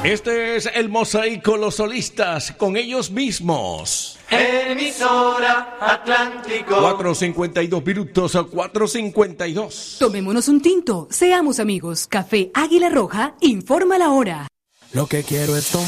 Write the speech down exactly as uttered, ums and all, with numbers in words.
Este es el Mosaico Los Solistas con ellos mismos. Emisora Atlántico. cuatro cincuenta y dos minutos a cuatro cincuenta y dos. Tomémonos un tinto, seamos amigos. Café Águila Roja informa la hora. Lo que quiero es tomar.